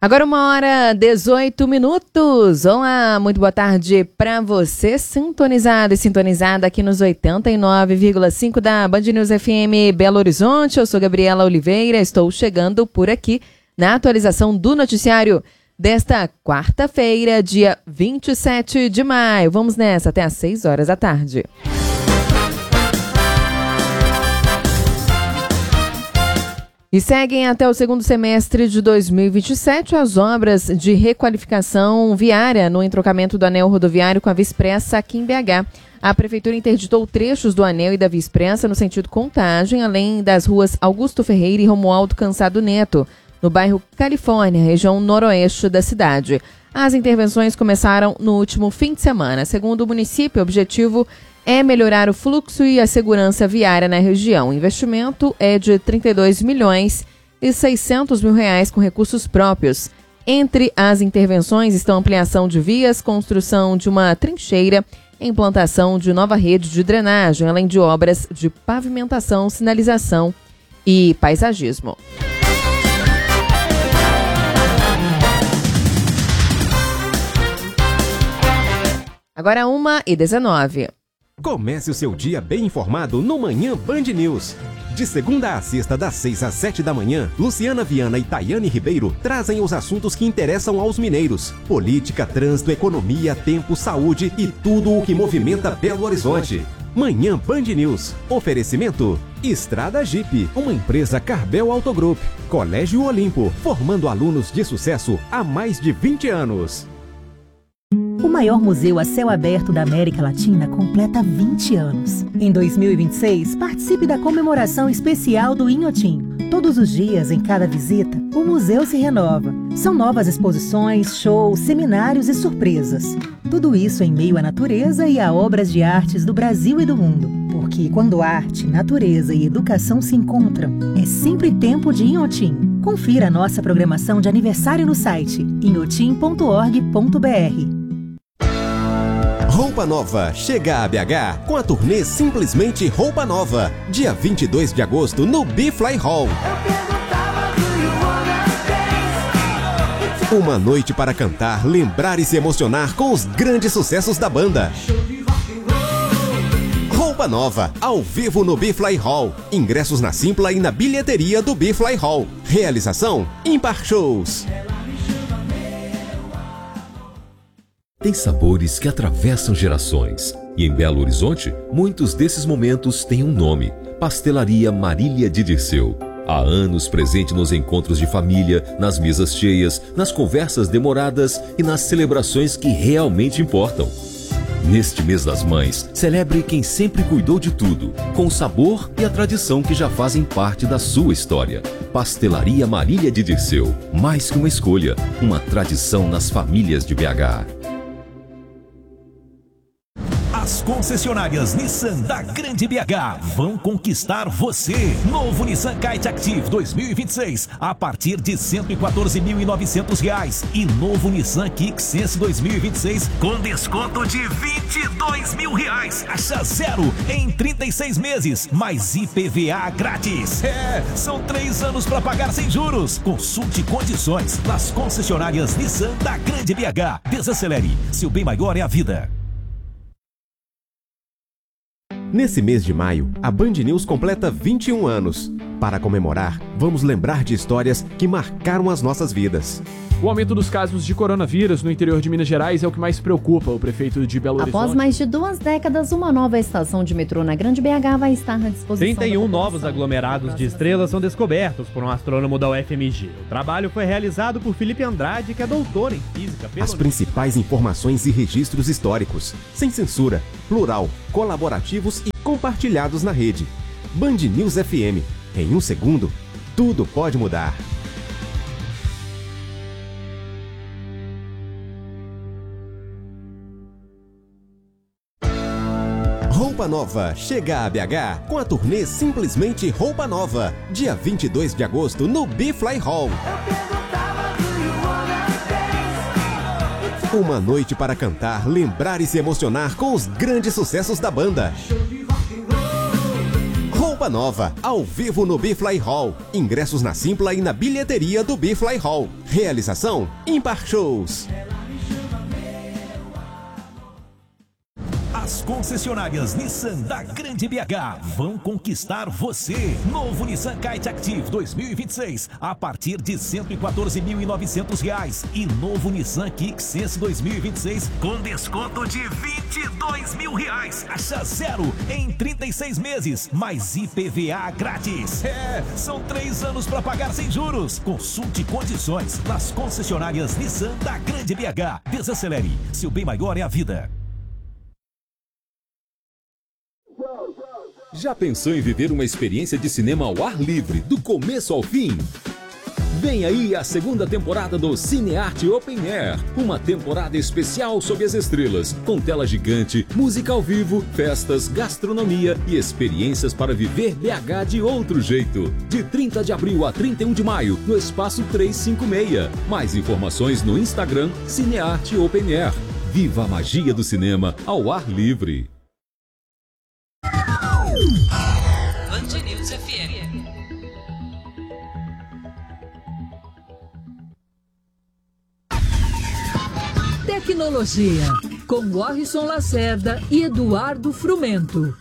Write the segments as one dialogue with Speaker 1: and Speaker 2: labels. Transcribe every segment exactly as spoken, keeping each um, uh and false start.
Speaker 1: Agora uma hora dezoito minutos. Olá, muito boa tarde para você, sintonizado e sintonizada aqui nos oitenta e nove vírgula cinco da Band News F M Belo Horizonte. Eu sou Gabriela Oliveira, estou chegando por aqui na atualização do noticiário desta quarta-feira, dia vinte e sete de maio. Vamos nessa até às seis horas da tarde. E seguem até o segundo semestre de dois mil e vinte e sete as obras de requalificação viária no entrocamento do anel rodoviário com a Via Expressa aqui em B H. A Prefeitura interditou trechos do anel e da Via Expressa no sentido Contagem, além das ruas Augusto Ferreira e Romualdo Cansado Neto, no bairro Califórnia, região noroeste da cidade. As intervenções começaram no último fim de semana. Segundo o município, o objetivo é melhorar o fluxo e a segurança viária na região. O investimento é de trinta e dois milhões e seiscentos mil reais com recursos próprios. Entre as intervenções estão ampliação de vias, construção de uma trincheira, implantação de nova rede de drenagem, além de obras de pavimentação, sinalização e paisagismo. Agora uma e dezenove.
Speaker 2: Comece o seu dia bem informado no Manhã Band News. De segunda a sexta, das seis às sete da manhã, Luciana Viana e Tayane Ribeiro trazem os assuntos que interessam aos mineiros. Política, trânsito, economia, tempo, saúde e tudo o que movimenta Belo Horizonte. Manhã Band News. Oferecimento: Estrada Jeep, uma empresa Carbel Autogroup. Colégio Olimpo, formando alunos de sucesso há mais de vinte anos.
Speaker 3: O maior museu a céu aberto da América Latina completa vinte anos. Em dois mil e vinte e seis, participe da comemoração especial do Inhotim. Todos os dias, em cada visita, o museu se renova. São novas exposições, shows, seminários e surpresas. Tudo isso em meio à natureza e a obras de artes do Brasil e do mundo. Porque quando arte, natureza e educação se encontram, é sempre tempo de Inhotim. Confira a nossa programação de aniversário no site inhotim ponto org ponto br.
Speaker 2: Roupa Nova chega a B H com a turnê Simplesmente Roupa Nova, dia vinte e dois de agosto no B-Fly Hall. Uma noite para cantar, lembrar e se emocionar com os grandes sucessos da banda. Roupa Nova, ao vivo no B-Fly Hall. Ingressos na Simpla e na bilheteria do B-Fly Hall. Realização: Impar Shows.
Speaker 4: Tem sabores que atravessam gerações. E em Belo Horizonte, muitos desses momentos têm um nome: Pastelaria Marília de Dirceu. Há anos presente nos encontros de família, nas mesas cheias, nas conversas demoradas e nas celebrações que realmente importam. Neste mês das mães, celebre quem sempre cuidou de tudo, com o sabor e a tradição que já fazem parte da sua história. Pastelaria Marília de Dirceu. Mais que uma escolha, uma tradição nas famílias de B H.
Speaker 5: As concessionárias Nissan da Grande B H vão conquistar você. Novo Nissan Kite Active dois mil e vinte e seis a partir de cento e quatorze mil e novecentos reais e novo Nissan Kicks Sense dois mil e vinte e seis com desconto de vinte e dois mil reais. Taxa zero em trinta e seis meses, mais I P V A grátis. É, são três anos para pagar sem juros. Consulte condições nas concessionárias Nissan da Grande B H. Desacelere, seu bem maior é a vida.
Speaker 2: Nesse mês de maio, a Band News completa vinte e um anos. Para comemorar, vamos lembrar de histórias que marcaram as nossas vidas.
Speaker 6: O aumento dos casos de coronavírus no interior de Minas Gerais é o que mais preocupa o prefeito de Belo Horizonte.
Speaker 7: Após mais de duas décadas, uma nova estação de metrô na Grande B H vai estar à disposição.
Speaker 8: trinta e um novos aglomerados de estrelas são descobertos por um astrônomo da U F M G. O trabalho foi realizado por Felipe Andrade, que é doutor em física.
Speaker 2: As principais informações e registros históricos, sem censura, plural, colaborativos e compartilhados na rede. Band News F M. Em um segundo, tudo pode mudar. Roupa Nova chega a B H com a turnê Simplesmente Roupa Nova, dia vinte e dois de agosto no B-Fly Hall. Uma noite para cantar, lembrar e se emocionar com os grandes sucessos da banda. Roupa nova, ao vivo no B-Fly Hall. Ingressos na Simpla e na bilheteria do B-Fly Hall. Realização Impar Shows.
Speaker 5: As concessionárias Nissan da Grande B H vão conquistar você. Novo Nissan Kite Active dois mil e vinte e seis a partir de cento e quatorze mil e novecentos reais e novo Nissan Kicks Sense dois mil e vinte e seis com desconto de vinte e dois mil reais. Taxa zero em trinta e seis meses, mais I P V A grátis. É, são três anos para pagar sem juros. Consulte condições nas concessionárias Nissan da Grande B H. Desacelere, seu bem maior é a vida.
Speaker 4: Já pensou em viver uma experiência de cinema ao ar livre, do começo ao fim? Vem aí a segunda temporada do Cinearte Open Air, uma temporada especial sob as estrelas, com tela gigante, música ao vivo, festas, gastronomia e experiências para viver B H de outro jeito. De trinta de abril a trinta e um de maio, no Espaço trezentos e cinquenta e seis. Mais informações no Instagram Cinearte Open Air. Viva a magia do cinema ao ar livre.
Speaker 9: Band News F M. Tecnologia, com Warrison Lacerda e Eduardo Frumento.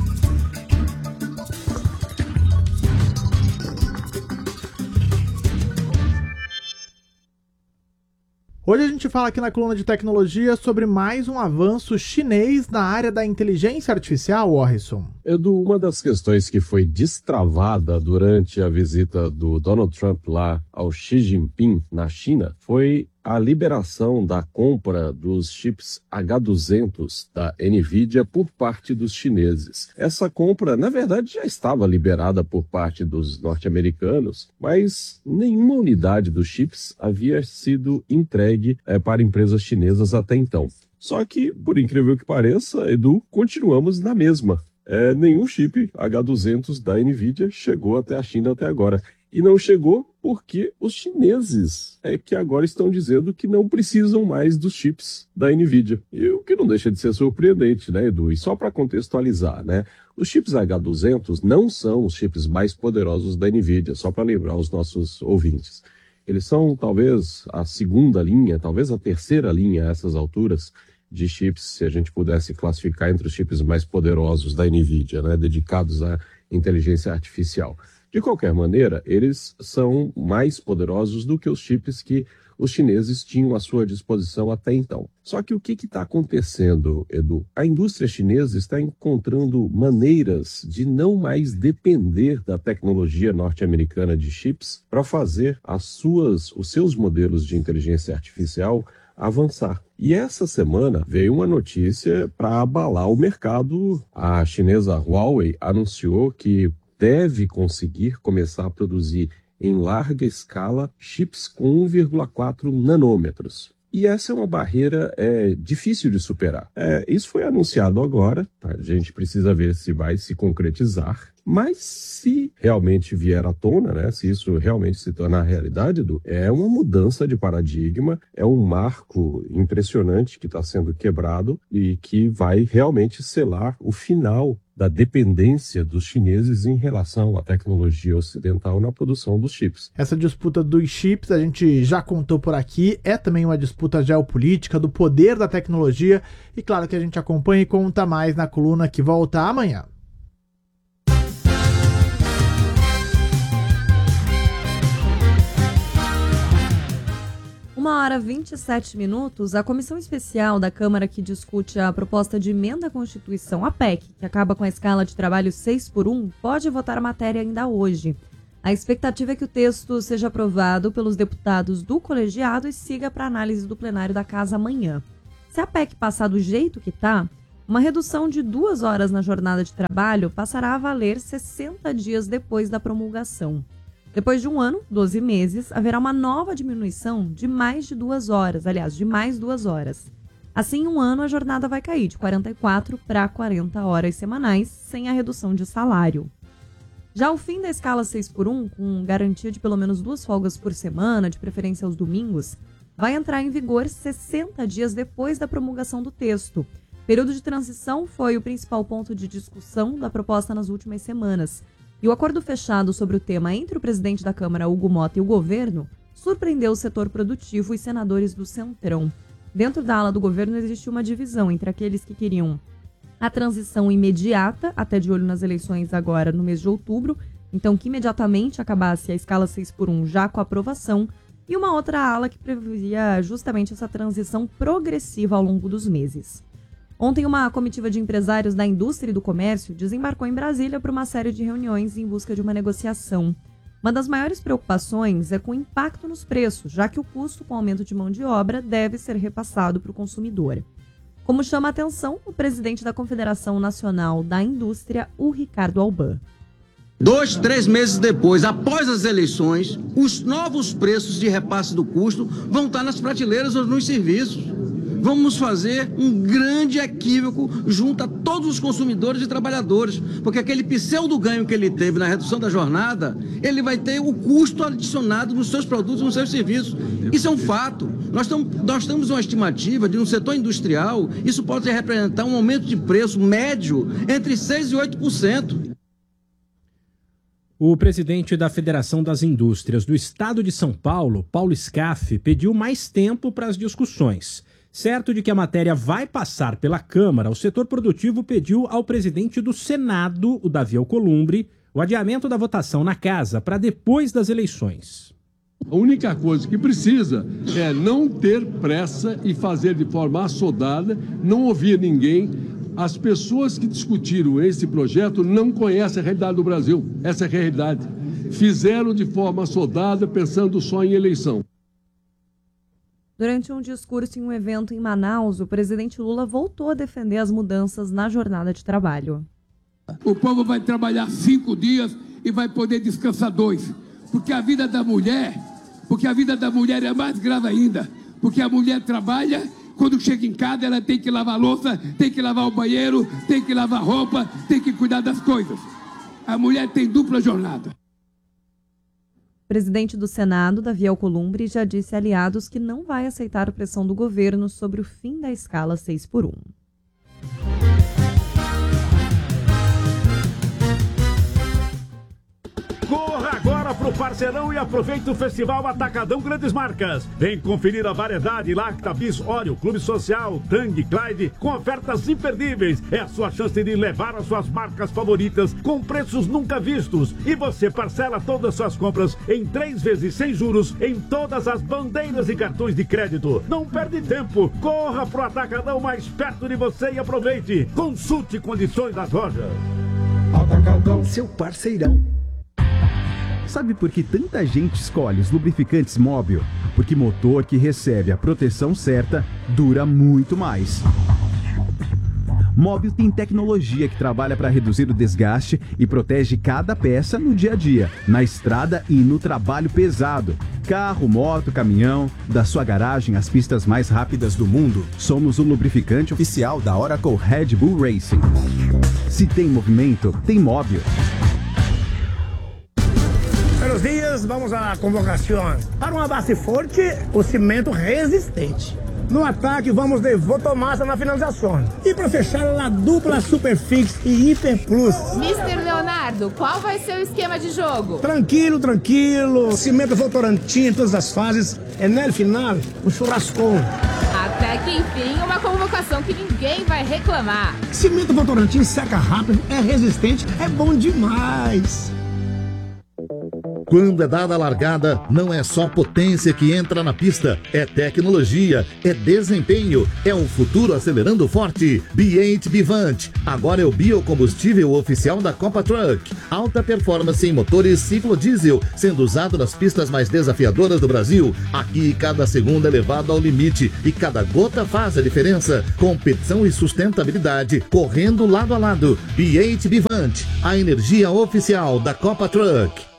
Speaker 10: Hoje a gente fala aqui na coluna de tecnologia sobre mais um avanço chinês na área da inteligência artificial, Warrison.
Speaker 11: Edu, uma das questões que foi destravada durante a visita do Donald Trump lá ao Xi Jinping na China foi a liberação da compra dos chips H duzentos da NVIDIA por parte dos chineses. Essa compra, na verdade, já estava liberada por parte dos norte-americanos, mas nenhuma unidade dos chips havia sido entregue é, para empresas chinesas até então. Só que, por incrível que pareça, Edu, continuamos na mesma. É, nenhum chip H duzentos da NVIDIA chegou até a China até agora. E não chegou porque os chineses é que agora estão dizendo que não precisam mais dos chips da NVIDIA. E o que não deixa de ser surpreendente, né, Edu? E só para contextualizar, né? Os chips H duzentos não são os chips mais poderosos da NVIDIA, só para lembrar os nossos ouvintes. Eles são talvez a segunda linha, talvez a terceira linha a essas alturas de chips, se a gente pudesse classificar entre os chips mais poderosos da NVIDIA, né, dedicados à inteligência artificial. De qualquer maneira, eles são mais poderosos do que os chips que os chineses tinham à sua disposição até então. Só que o que está acontecendo, Edu? A indústria chinesa está encontrando maneiras de não mais depender da tecnologia norte-americana de chips para fazer as suas, os seus modelos de inteligência artificial avançar. E essa semana veio uma notícia para abalar o mercado. A chinesa Huawei anunciou que deve conseguir começar a produzir em larga escala chips com um vírgula quatro nanômetros. E essa é uma barreira é, difícil de superar. É, isso foi anunciado agora, tá? A gente precisa ver se vai se concretizar. Mas se realmente vier à tona, né, se isso realmente se tornar realidade, Edu, é uma mudança de paradigma, é um marco impressionante que está sendo quebrado e que vai realmente selar o final da dependência dos chineses em relação à tecnologia ocidental na produção dos chips.
Speaker 10: Essa disputa dos chips, a gente já contou por aqui, é também uma disputa geopolítica, do poder da tecnologia, e claro que a gente acompanha e conta mais na coluna que volta amanhã.
Speaker 12: Uma hora e vinte e sete minutos, a Comissão Especial da Câmara que discute a proposta de emenda à Constituição, a P E C, que acaba com a escala de trabalho seis por um, pode votar a matéria ainda hoje. A expectativa é que o texto seja aprovado pelos deputados do colegiado e siga para análise do plenário da Casa amanhã. Se a P E C passar do jeito que está, uma redução de duas horas na jornada de trabalho passará a valer sessenta dias depois da promulgação. Depois de um ano, doze meses, haverá uma nova diminuição de mais de duas horas, aliás, de mais duas horas. Assim, em um ano, a jornada vai cair de quarenta e quatro para quarenta horas semanais, sem a redução de salário. Já o fim da escala seis por um, com garantia de pelo menos duas folgas por semana, de preferência aos domingos, vai entrar em vigor sessenta dias depois da promulgação do texto. Período de transição foi o principal ponto de discussão da proposta nas últimas semanas. E o acordo fechado sobre o tema entre o presidente da Câmara, Hugo Mota, e o governo surpreendeu o setor produtivo e senadores do Centrão. Dentro da ala do governo existe uma divisão entre aqueles que queriam a transição imediata, até de olho nas eleições agora no mês de outubro, então que imediatamente acabasse a escala seis por um já com a aprovação, e uma outra ala que previa justamente essa transição progressiva ao longo dos meses. Ontem, uma comitiva de empresários da indústria e do comércio desembarcou em Brasília para uma série de reuniões em busca de uma negociação. Uma das maiores preocupações é com o impacto nos preços, já que o custo com aumento de mão de obra deve ser repassado para o consumidor. Como chama a atenção o presidente da Confederação Nacional da Indústria, o Ricardo Alban.
Speaker 13: Dois, três meses depois, após as eleições, os novos preços de repasse do custo vão estar nas prateleiras ou nos serviços. Vamos fazer um grande equívoco junto a todos os consumidores e trabalhadores, porque aquele pseudo ganho que ele teve na redução da jornada, ele vai ter o custo adicionado nos seus produtos e nos seus serviços. Isso é um fato. Nós, tamo, nós temos uma estimativa de um setor industrial, isso pode representar um aumento de preço médio entre seis por cento e oito por cento.
Speaker 14: O presidente da Federação das Indústrias do Estado de São Paulo, Paulo Scaff, pediu mais tempo para as discussões. Certo de que a matéria vai passar pela Câmara, o setor produtivo pediu ao presidente do Senado, o Davi Alcolumbre, o adiamento da votação na casa para depois das eleições.
Speaker 15: A única coisa que precisa é não ter pressa e fazer de forma assodada, não ouvir ninguém. As pessoas que discutiram esse projeto não conhecem a realidade do Brasil. Essa é a realidade. Fizeram de forma assodada, pensando só em eleição.
Speaker 12: Durante um discurso em um evento em Manaus, o presidente Lula voltou a defender as mudanças na jornada de trabalho.
Speaker 16: O povo vai trabalhar cinco dias e vai poder descansar dois. Porque a vida da mulher, porque a vida da mulher é mais grave ainda. Porque a mulher trabalha, quando chega em casa ela tem que lavar a louça, tem que lavar o banheiro, tem que lavar roupa, tem que cuidar das coisas. A mulher tem dupla jornada.
Speaker 12: O presidente do Senado, Davi Alcolumbre, já disse a aliados que não vai aceitar a pressão do governo sobre o fim da escala seis por um.
Speaker 17: Corra agora pro Parceirão e aproveite o Festival Atacadão Grandes Marcas. Vem conferir a variedade Lacta, Bis, Oreo, Clube Social, Tang, Clyde, com ofertas imperdíveis. É a sua chance de levar as suas marcas favoritas com preços nunca vistos. E você parcela todas as suas compras em três vezes sem juros em todas as bandeiras e cartões de crédito. Não perde tempo. Corra pro Atacadão mais perto de você e aproveite. Consulte condições das lojas.
Speaker 18: Atacadão, seu parceirão. Sabe por que tanta gente escolhe os lubrificantes Móbil? Porque motor que recebe a proteção certa dura muito mais. Móbil tem tecnologia que trabalha para reduzir o desgaste e protege cada peça no dia a dia, na estrada e no trabalho pesado. Carro, moto, caminhão, da sua garagem às pistas mais rápidas do mundo, somos o lubrificante oficial da Oracle Red Bull Racing. Se tem movimento, tem Móbil.
Speaker 19: Buenos dias, vamos à convocação. Para uma base forte, o cimento resistente. No ataque, vamos de Votomassa na finalização. E para fechar, a dupla Superfix e Hiper Plus.
Speaker 20: mister Leonardo, qual vai ser o esquema de jogo?
Speaker 19: Tranquilo, tranquilo. Cimento Votorantim em todas as fases. É no final, o churrascão.
Speaker 20: Até que enfim, uma convocação que ninguém vai reclamar.
Speaker 19: Cimento Votorantim seca rápido, é resistente, é bom demais.
Speaker 21: Quando é dada a largada, não é só potência que entra na pista, é tecnologia, é desempenho, é o futuro acelerando forte. B oito Vivant, agora é o biocombustível oficial da Copa Truck. Alta performance em motores ciclo diesel, sendo usado nas pistas mais desafiadoras do Brasil. Aqui, cada segundo é levado ao limite e cada gota faz a diferença. Competição e sustentabilidade, correndo lado a lado. B oito Vivant, a energia oficial da Copa Truck.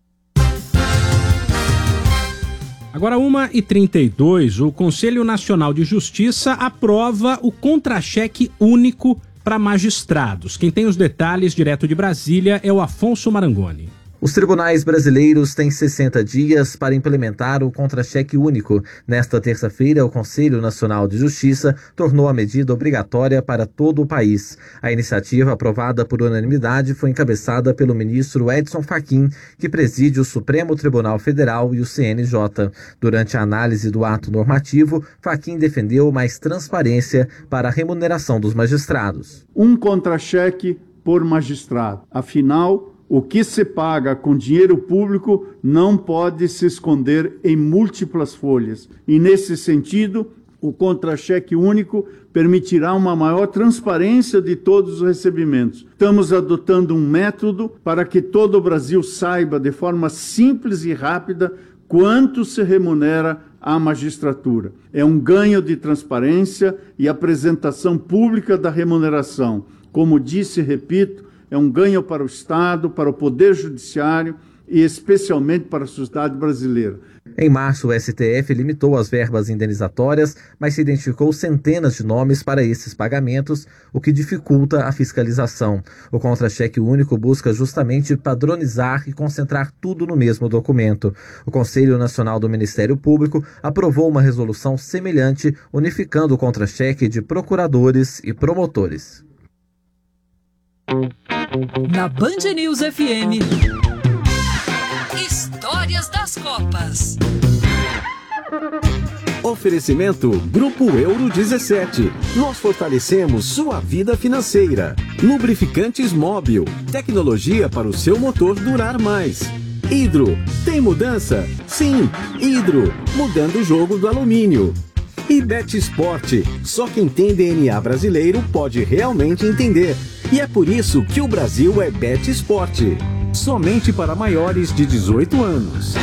Speaker 14: Agora, uma e trinta e dois, o Conselho Nacional de Justiça aprova o contra-cheque único para magistrados. Quem tem os detalhes direto de Brasília é o Afonso Marangoni.
Speaker 1: Os tribunais brasileiros têm sessenta dias para implementar o contra-cheque único. Nesta terça-feira, o Conselho Nacional de Justiça tornou a medida obrigatória para todo o país. A iniciativa, aprovada por unanimidade, foi encabeçada pelo ministro Edson Fachin, que preside o Supremo Tribunal Federal e o C N J. Durante a análise do ato normativo, Fachin defendeu mais transparência para a remuneração dos magistrados.
Speaker 22: Um contra-cheque por magistrado. Afinal, o que se paga com dinheiro público não pode se esconder em múltiplas folhas. E, nesse sentido, o contra-cheque único permitirá uma maior transparência de todos os recebimentos. Estamos adotando um método para que todo o Brasil saiba de forma simples e rápida quanto se remunera a magistratura. É um ganho de transparência e apresentação pública da remuneração. Como disse e repito, é um ganho para o Estado, para o Poder Judiciário e especialmente para a sociedade brasileira.
Speaker 1: Em março, o S T F limitou as verbas indenizatórias, mas se identificou centenas de nomes para esses pagamentos, o que dificulta a fiscalização. O contra-cheque único busca justamente padronizar e concentrar tudo no mesmo documento. O Conselho Nacional do Ministério Público aprovou uma resolução semelhante, unificando o contra-cheque de procuradores e promotores.
Speaker 9: Na Band News F M, Histórias das Copas.
Speaker 2: Oferecimento Grupo Euro dezessete. Nós fortalecemos sua vida financeira. Lubrificantes Móbil. Tecnologia para o seu motor durar mais. Hidro. Tem mudança? Sim. Hidro. Mudando o jogo do alumínio. E Bet Sport. Só quem tem D N A brasileiro pode realmente entender. E é por isso que o Brasil é Bet Sport. Somente para maiores de dezoito anos.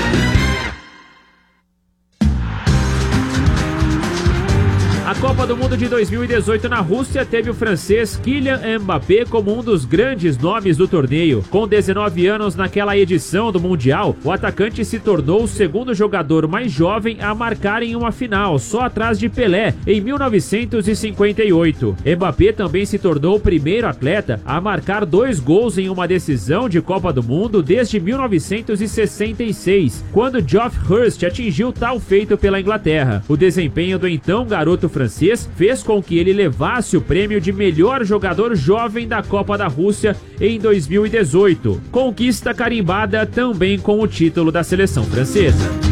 Speaker 6: A Copa do Mundo de dois mil e dezoito na Rússia teve o francês Kylian Mbappé como um dos grandes nomes do torneio. Com dezenove anos naquela edição do Mundial, o atacante se tornou o segundo jogador mais jovem a marcar em uma final, só atrás de Pelé, em mil novecentos e cinquenta e oito. Mbappé também se tornou o primeiro atleta a marcar dois gols em uma decisão de Copa do Mundo desde mil novecentos e sessenta e seis, quando Geoff Hurst atingiu tal feito pela Inglaterra. O desempenho do então garoto francês fez com que ele levasse o prêmio de melhor jogador jovem da Copa da Rússia em dois mil e dezoito. Conquista carimbada também com o título da seleção francesa.